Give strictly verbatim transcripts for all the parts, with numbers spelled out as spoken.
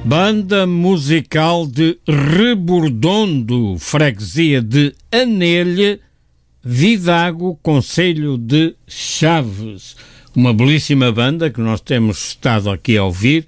Banda musical de Rebordondo, freguesia de Anelha, Vidago, concelho de Chaves. Uma belíssima banda que nós temos estado aqui a ouvir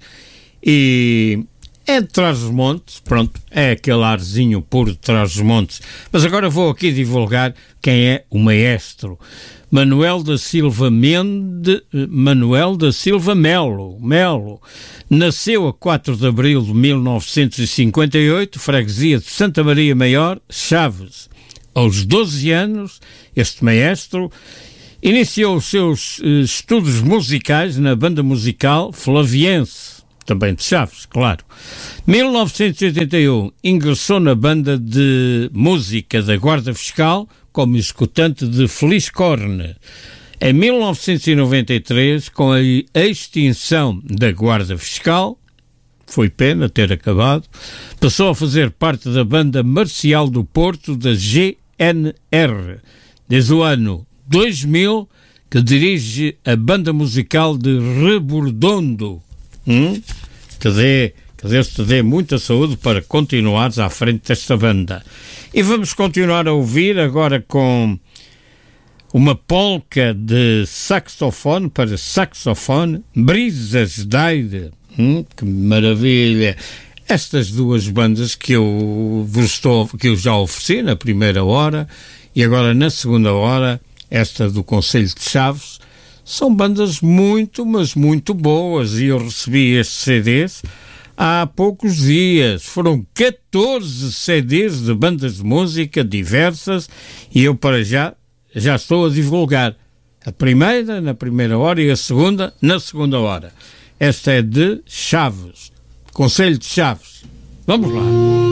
e é de Trás-os-Montes, pronto, é aquele arzinho puro de Trás-os-Montes. Mas agora vou aqui divulgar quem é o maestro. Manuel da Silva Mendes, Manuel da Silva Melo, Melo, nasceu a quatro de abril de mil novecentos e cinquenta e oito, freguesia de Santa Maria Maior, Chaves. Aos doze anos, este maestro iniciou os seus eh, estudos musicais na banda musical Flaviense, também de Chaves, claro. mil novecentos e oitenta e um, ingressou na banda de música da Guarda Fiscal como executante de Feliz Corne. Em mil novecentos e noventa e três, com a extinção da Guarda Fiscal, foi pena ter acabado, passou a fazer parte da banda marcial do Porto da G N R. Desde o ano dois mil, que dirige a banda musical de Rebordondo. Hum? Que, dê, que Deus te dê muita saúde para continuares à frente desta banda. E vamos continuar a ouvir agora com uma polca de saxofone para saxofone, Brisas d'Aire. Hum? Que maravilha! Estas duas bandas que eu, vos estou, que eu já ofereci na primeira hora e agora na segunda hora, esta do Concelho de Chaves, são bandas muito, mas muito boas, e eu recebi estes C Ds há poucos dias. Foram catorze C Ds de bandas de música diversas e eu para já, já estou a divulgar a primeira na primeira hora e a segunda na segunda hora. Esta é de Chaves, Concelho de Chaves. Vamos lá.